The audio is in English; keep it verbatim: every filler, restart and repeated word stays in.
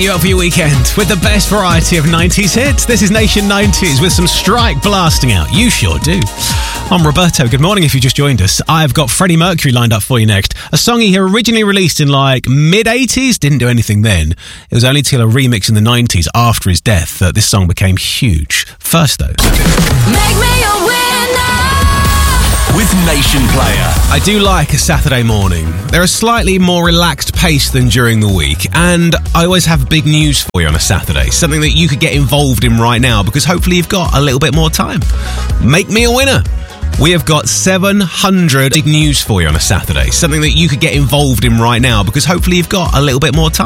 You up for your weekend with the best variety of nineties hits. This is Nation nineties with some Strike blasting out. You sure do. I'm Roberto. Good morning if you just joined us. I've got Freddie Mercury lined up for you next. A song he originally released in like mid-eighties, didn't do anything then. It was only till a remix in the nineties after his death that this song became huge. First though. Make me a winner with Nation Player. I do like a Saturday morning. They're a slightly more relaxed pace than during the week, and I always have big news for you on a Saturday, something that you could get involved in right now because hopefully you've got a little bit more time. Make me a winner. We have got seven hundred big news for you on a Saturday, something that you could get involved in right now because hopefully you've got a little bit more time.